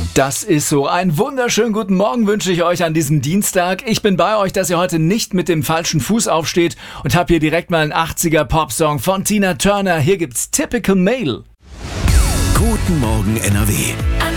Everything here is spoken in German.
Das ist so. Einen wunderschönen guten Morgen wünsche ich euch an diesem Dienstag. Ich bin bei euch, dass ihr heute nicht mit dem falschen Fuß aufsteht und hab hier direkt mal einen 80er Popsong von Tina Turner. Hier gibt's Typical Male. Guten Morgen NRW.